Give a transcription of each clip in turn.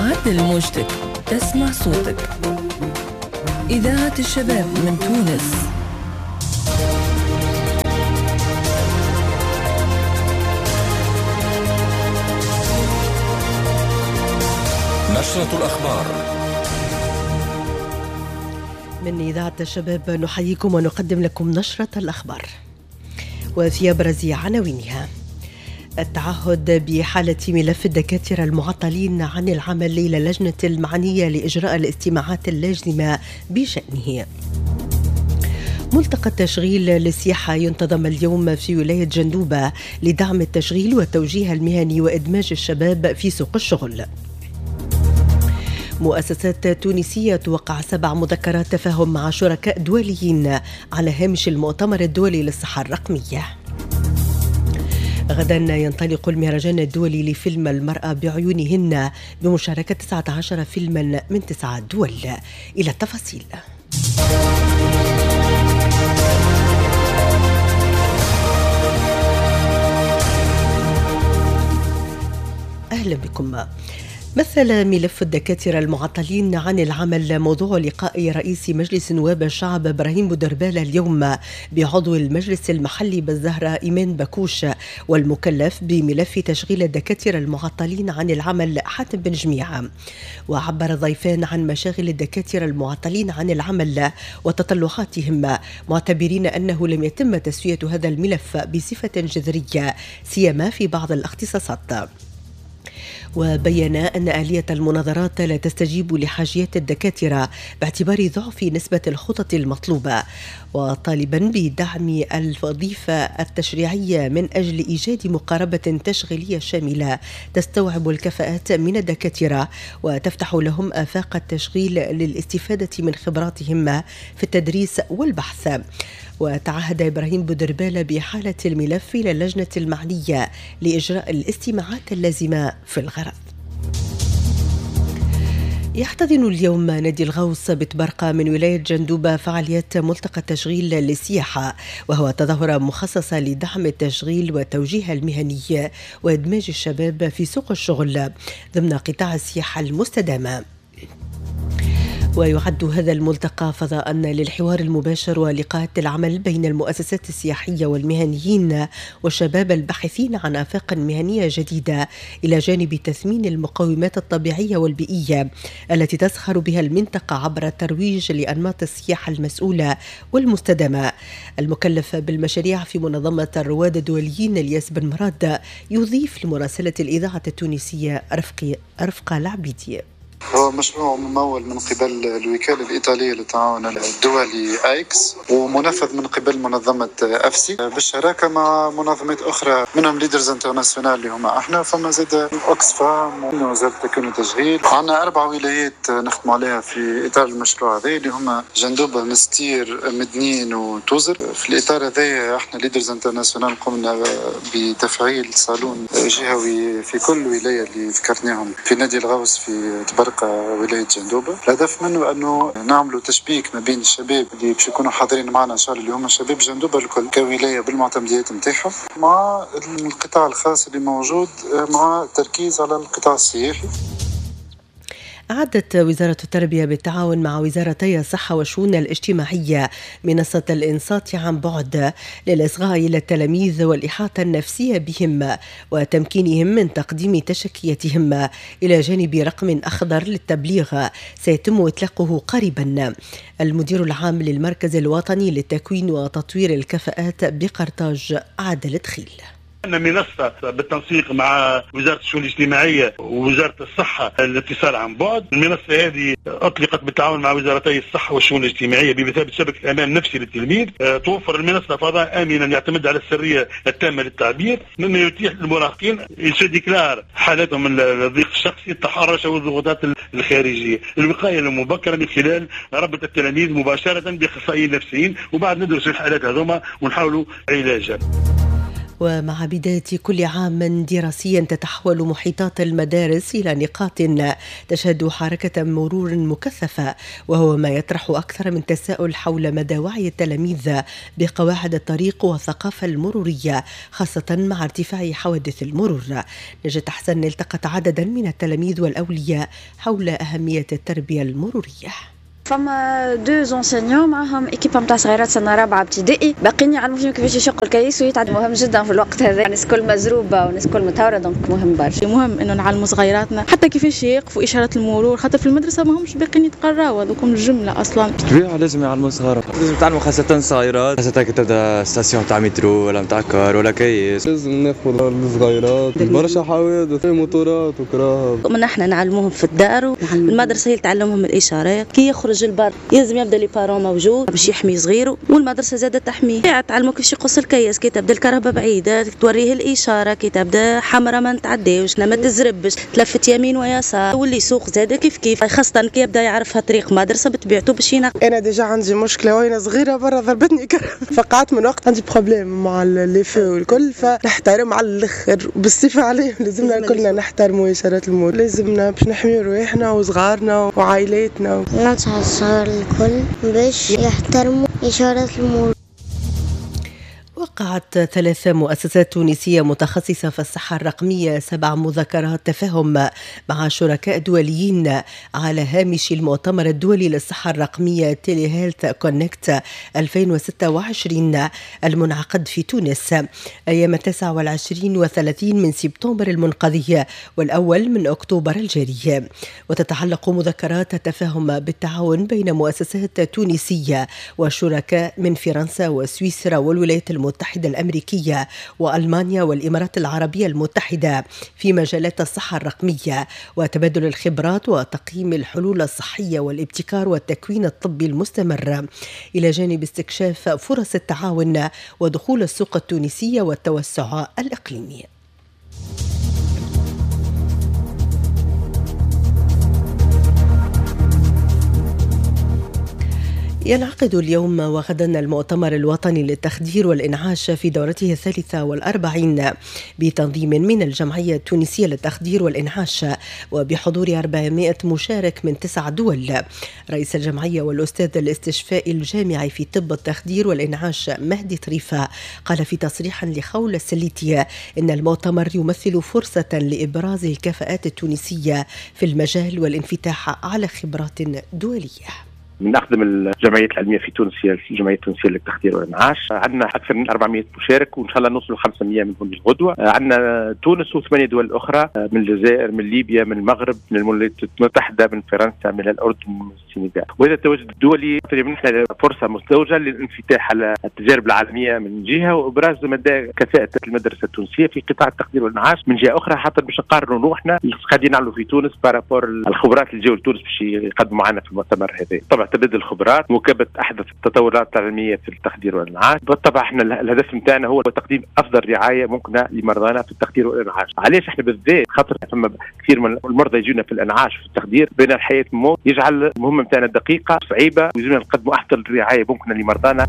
عدل موجتك، تسمع صوتك. إذاعة الشباب من تونس. نشرة الأخبار من إذاعة الشباب، نحييكم ونقدم لكم نشرة الأخبار، وفي أبرز عناوينها: التعهد بحالة ملف الدكاترة المعطلين عن العمل إلى اللجنة المعنية لإجراء الاستماعات اللازمة بشأنه. ملتقى التشغيل للسياحة ينتظم اليوم في ولاية جندوبة لدعم التشغيل والتوجيه المهني وإدماج الشباب في سوق الشغل. مؤسسات تونسية توقع 7 مذكرات تفاهم مع شركاء دوليين على هامش المؤتمر الدولي للصحة الرقمية. غدا ينطلق المهرجان الدولي لفيلم المرأة بعيونهن بمشاركة 19 فيلما من 9 دول. إلى التفاصيل. أهلا بكم. مثل ملف الدكاترة المعطلين عن العمل موضوع لقاء رئيس مجلس نواب الشعب إبراهيم بودربالة اليوم بعضو المجلس المحلي بالزهرة إيمان بكوش والمكلف بملف تشغيل الدكاترة المعطلين عن العمل حاتم بن جميع. وعبر الضيفان عن مشاغل الدكاترة المعطلين عن العمل وتطلعاتهم، معتبرين أنه لم يتم تسوية هذا الملف بصفة جذرية سيما في بعض الاختصاصات. وبين أن آلية المناظرات لا تستجيب لحاجيات الدكاترة باعتبار ضعف نسبة الخطط المطلوبة، وطالبا بدعم الوظيفة التشريعية من أجل إيجاد مقاربة تشغيلية شاملة تستوعب الكفاءات من الدكاترة وتفتح لهم آفاق التشغيل للاستفادة من خبراتهم في التدريس والبحث. وتعهد إبراهيم بودربالة بحالة الملف إلى اللجنة المعنية لإجراء الاستماعات اللازمة في الغرض. يحتضن اليوم نادي الغوص بتبرقة من ولاية جندوبة فعاليات ملتقى التشغيل للسياحة، وهو تظاهرة مخصصة لدعم التشغيل والتوجيه المهني وإدماج الشباب في سوق الشغل ضمن قطاع السياحة المستدامة. ويعد هذا الملتقى فضاء للحوار المباشر ولقاءات العمل بين المؤسسات السياحية والمهنيين والشباب الباحثين عن آفاق مهنية جديدة، إلى جانب تثمين المقومات الطبيعية والبيئية التي تزخر بها المنطقة عبر الترويج لأنماط السياحة المسؤولة والمستدامة. المكلف بالمشاريع في منظمة الرواد الدوليين الياس بن مراد يضيف لمراسلة الإذاعة التونسية رفقة العبيدي. هو مشروع ممول من قبل الوكالة الإيطالية للتعاون الدولي آيكس ومنفذ من قبل منظمة أفسي بالشراكة مع منظمات أخرى منهم ليدرز انترناسيونال اللي هما احنا، فما زاد أوكسفام ووزارة التكوين والتشغيل. عندنا 4 ولايات نخدم عليها في إطار المشروع هذا اللي هما جندوبة، مستير، مدنين وتوزر. في الإطار هذا احنا ليدرز انترناسيونال قمنا بتفعيل صالون جهوي في كل ولاية اللي ذكرناهم في نادي الغوص في تبرقة ولاية جندوبة. الهدف منه أنه نعملوا تشبيك ما بين الشباب اللي باش يكونوا حاضرين معنا إن شاء الله اللي هم شباب جندوبة الكل كولاية بالمعتمديات نتاعهم مع القطاع الخاص اللي موجود مع التركيز على القطاع السياحي. أعدت وزارة التربية بالتعاون مع وزارتي الصحة والشؤون الاجتماعية منصة الإنصات عن بعد للإصغاء إلى التلاميذ والإحاطة النفسية بهم وتمكينهم من تقديم تشكيتهم، إلى جانب رقم أخضر للتبليغ سيتم إطلاقه قريبا. المدير العام للمركز الوطني للتكوين وتطوير الكفاءات بقرطاج عادل دخيل. أن منصة بالتنسيق مع وزارة الشؤون الاجتماعية ووزارة الصحة الاتصال عن بعد. المنصة هذه أطلقت بالتعاون مع وزارتي الصحة والشؤون الاجتماعية بمثابة شبكة أمان نفسي للتلميذ. توفر المنصة فضاء آمنا يعتمد على السرية التامة للتعبير، مما يتيح للمراهقين يديكلار حالاتهم الضيق الشخصي، التحرش أو الضغوطات الخارجية، الوقاية المبكرة من خلال ربط التلاميذ مباشرة بأخصائيين نفسيين، وبعد ندرس الحالات هذوما ونحاولوا علاجها. ومع بداية كل عام دراسي تتحول محيطات المدارس إلى نقاط تشهد حركة مرور مكثفة، وهو ما يطرح أكثر من تساؤل حول مدى وعي التلاميذ بقواعد الطريق والثقافة المرورية، خاصة مع ارتفاع حوادث المرور. نجد حسن التقت عددا من التلاميذ والأولياء حول أهمية التربية المرورية. فما دوز انسينيون معهم ايكيبا نتاع صغيرات سنه رابعه ابتدائي باقيين يعلموا كيفاش يشقوا الكيس ويتعد مهم جدا في الوقت هذا. الناس الكل مزروبه والناس الكل متهوره، دونك مهم برشا. مهم انه نعلموا صغيراتنا حتى كيفاش يقفوا اشارات المرور، خاطر في المدرسه ما همش باقيين يتقراوا هذوكم الجمله اصلا. طبيعي لازم يعلموا صغار، لازم تعلموا خاصه صغيرات، خاصه كي تبدا ستاسيون تاع مترو ولا نتاع كار ولا كيس. لازم ناخذ الصغيرات برشا حوادث موتورات وكراهب. من احنا نعلموهم في الدار، المدرسه هي تعلمهم الاشارات، كي يخرج البر لازم يبدا لي بارون موجود باش يحمي صغيره، والمدرسه زاده تحميه. تعلموا كيفاش يقص الكيس، كي تبدا الكهرباء بعيده توريه الاشاره، كي تبدا حمراء ما نتعداوش، ما تزربش، تلفت يمين ويسار، واللي يسوق زاده كيف خاصه كي يبدا يعرفها طريق مدرسه بطبيعته باش ينقل. انا ديجا عندي مشكله وانا صغيره برا ضربتني فقعت من وقت عندي بروبليم مع لي فو والكل، فنحترم على الاخر بالصفه عليهم. لازمنا كلنا نحترموا اشارات المرور، لازمنا باش نحميو رواحنا وصغارنا وعائلاتنا. ننصح الصغار الكل باش يحترموا إشارات المرور. وقعت 3 مؤسسات تونسية متخصصة في الصحة الرقمية 7 مذكرات تفاهم مع شركاء دوليين على هامش المؤتمر الدولي للصحة الرقمية تيلي هيلث كونكت 2026 المنعقد في تونس أيام 29 و30 من سبتمبر المنقضي والأول من أكتوبر الجاري. وتتعلق مذكرات التفاهم بالتعاون بين مؤسسات تونسية وشركاء من فرنسا وسويسرا والولايات المتحدة الأمريكية وألمانيا والإمارات العربية المتحدة في مجالات الصحة الرقمية وتبادل الخبرات وتقييم الحلول الصحية والابتكار والتكوين الطبي المستمر، إلى جانب استكشاف فرص التعاون ودخول السوق التونسية والتوسع الإقليمي. ينعقد اليوم وغدا المؤتمر الوطني للتخدير والإنعاش في دورته 43 بتنظيم من الجمعية التونسية للتخدير والإنعاش وبحضور 400 مشارك من 9 دول. رئيس الجمعية والأستاذ الاستشفائي الجامعي في طب التخدير والإنعاش مهدي طريفة قال في تصريح لخول السليتية إن المؤتمر يمثل فرصة لإبراز الكفاءات التونسية في المجال والانفتاح على خبرات دولية. نخدم الجمعيات العلميه في تونس هي الجمعيه التونسيه للتخدير والانعاش، عندنا اكثر من 400 مشارك وان شاء الله نوصلوا 500 منهم الغدوه. عندنا تونس و8 دول اخرى من الجزائر، من ليبيا، من المغرب، من الولايات المتحده، من فرنسا، من الاردن، من السنغال. وهذا التواجد الدولي يمنحنا فرصه مزدوجه للانفتاح على التجارب العالميه من جهه وابراز مدى كفاءه المدرسه التونسيه في قطاع التخدير والانعاش من جهه اخرى، حتى باش نقارنوا روحنا اللي قاعدين نعملوا في تونس بارابور الخبرات اللي جاوا لتونس باش يقدموا معنا في المؤتمر هذا. طبعا تبادل الخبرات، مواكبه احدث التطورات العلميه في التخدير والانعاش. بالطبع احنا الهدف نتاعنا هو تقديم افضل رعايه ممكنه لمرضانا في التخدير والانعاش. علاش احنا بالذات؟ خاطر ثم كثير من المرضى يجونا في الانعاش في التخدير بين الحياه والموت، يجعل المهمه نتاعنا دقيقه صعيبه ويجونا نقدموا افضل رعايه ممكنه لمرضانا.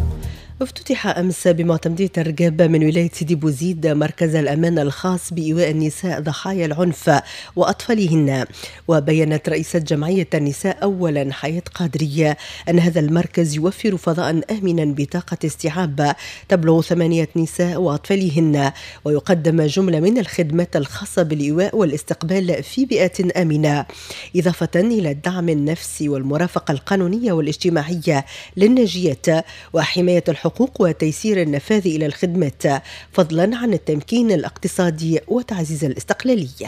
افتتح أمس بمعتمدية الرقابة من ولاية سيدي بوزيد مركز الأمان الخاص بإيواء النساء ضحايا العنف وأطفالهن. وبيّنت رئيسة جمعية النساء أولا حياة قادرية أن هذا المركز يوفر فضاء آمنا بطاقة استيعاب تبلغ 8 نساء وأطفالهن، ويقدم جملة من الخدمات الخاصة بالإيواء والاستقبال في بيئة آمنة، إضافة إلى الدعم النفسي والمرافقة القانونية والاجتماعية للناجيات وحماية الحقوق وتيسير النفاذ إلى الخدمات، فضلا عن التمكين الاقتصادي وتعزيز الاستقلالية.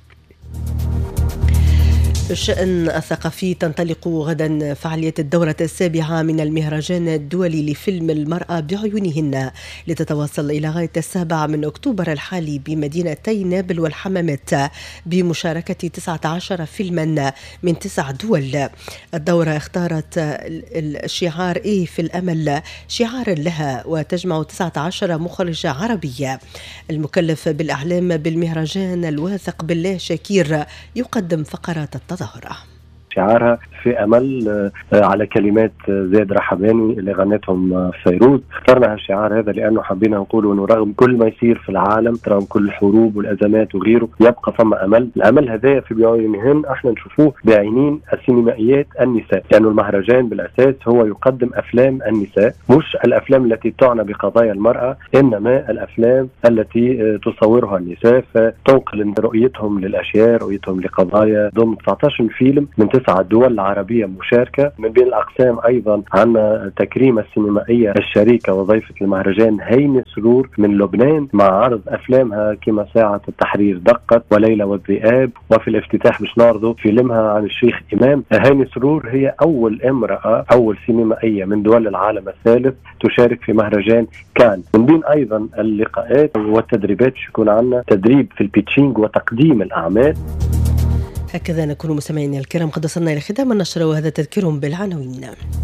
في الشأن الثقافي تنطلق غدا فعالية الدورة 7 من المهرجان الدولي لفيلم المرأة بعيونهن لتتواصل إلى غاية 7 من أكتوبر الحالي بمدينتي نابل والحمامات بمشاركة 19 فيلما من 9 دول. الدورة اختارت الشعار إيه في الأمل شعارا لها وتجمع 19 مخرجة عربية. المكلف بالإعلام بالمهرجان الواثق بالله شكير يقدم فقرات التظاهرة. شعارها في أمل على كلمات زيد رحباني اللي غنتهم فيروز. اخترنا هالشعار هذا لأنه حبينا نقول إنه رغم كل ما يصير في العالم، رغم كل الحروب والأزمات وغيره، يبقى فما أمل. الأمل هذا في بعينهن احنا نشوفوه بعينين السينمائيات النساء، لأنه المهرجان بالأساس هو يقدم أفلام النساء، مش الأفلام التي تعنى بقضايا المرأة، إنما الأفلام التي تصورها النساء، فتنقل رؤيتهم للأشياء، رؤيتهم لقضايا ضمن 19 فيلم من 9 دول العربية مشاركة. من بين الأقسام أيضا عنا تكريم السينمائية الشريكة وضيفة المهرجان هاني سرور من لبنان مع عرض أفلامها كما ساعة التحرير دقت وليلى والذئاب، وفي الافتتاح باش نعرضوا فيلمها عن الشيخ إمام. هاني سرور هي أول امرأة، أول سينمائية من دول العالم الثالث تشارك في مهرجان كان. من بين أيضا اللقاءات والتدريبات يكون عنا تدريب في البيتشينج وتقديم الأعمال. هكذا نكون مستمعينا الكرام قد وصلنا إلى ختام النشرة، وهذا تذكير بالعناوين.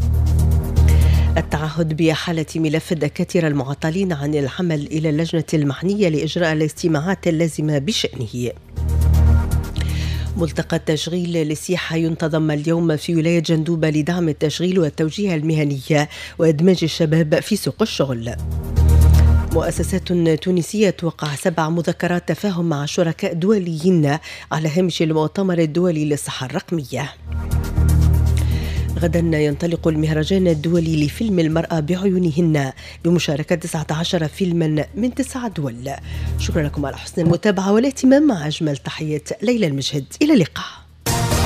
التعهد بحالة ملف الدكاترة المعطلين عن العمل إلى اللجنة المعنية لإجراء الاستماعات اللازمة بشأنه. ملتقى التشغيل للسياحة ينتظم اليوم في ولاية جندوبة لدعم التشغيل والتوجيه المهني وإدماج الشباب في سوق الشغل. مؤسسات تونسية توقع 7 مذكرات تفاهم مع شركاء دوليين على هامش المؤتمر الدولي للصحة الرقمية. غدا ينطلق المهرجان الدولي لفيلم المرأة بعيونهن بمشاركة 19 فيلما من 9 دول. شكرا لكم على حسن المتابعة والاهتمام. مع أجمل تحية ليلى المجهد، إلى اللقاء.